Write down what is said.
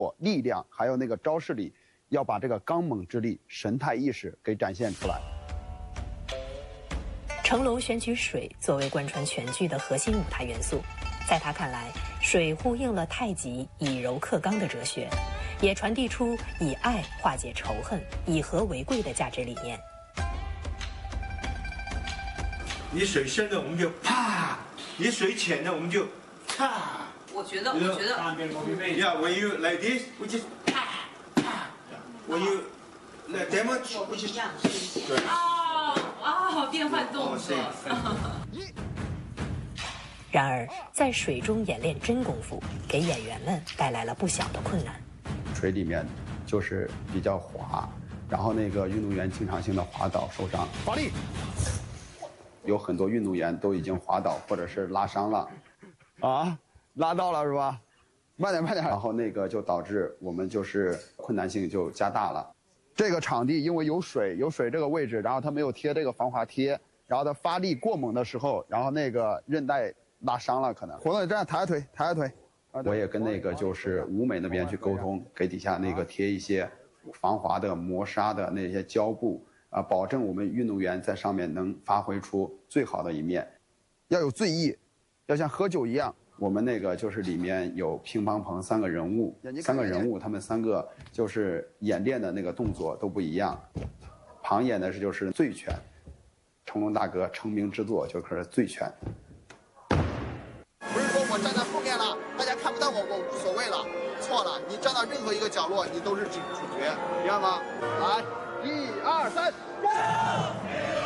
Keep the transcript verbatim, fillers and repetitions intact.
力量，还有那个招式里，要把这个刚猛之力、神态意识给展现出来。 成龙选取水作为贯穿全剧的核心舞台元素，在他看来，水呼应了太极以柔克刚的哲学，也传递出以爱化解仇恨、以和为贵的价值理念。 你水深的我们就啪，你水浅的我们就啪。 我觉得，我觉得。 Yeah, when you like this, we just 啪啪。When you like that much, we just 对。 哦哦，变换动作。 然而，在水中演练真功夫，给演员们带来了不小的困难。 水里面就是比较滑，然后那个运动员经常性的滑倒受伤。发力。有很多运动员都已经滑倒或者是拉伤了，啊，拉到了是吧？慢点慢点。然后那个就导致我们就是困难性就加大了。这个场地因为有水，有水这个位置，然后它没有贴这个防滑贴，然后它发力过猛的时候，然后那个韧带拉伤了可能。活动这样抬下腿，抬下腿。我也跟那个就是舞美那边去沟通，给底下那个贴一些防滑的、磨砂的那些胶布。啊，保证我们运动员在上面能发挥出最好的一面，要有醉意，要像喝酒一样。我们那个就是里面有乒乓棚三个人物，三个人物他们三个就是演练的那个动作都不一样。庞演的是就是醉拳，成龙大哥成名之作就是醉拳。 不是说我站在后面了，大家看不到我，我无所谓了，错了，你站到任何一个角落，你都是主主角，明白吗？来。一二三，go！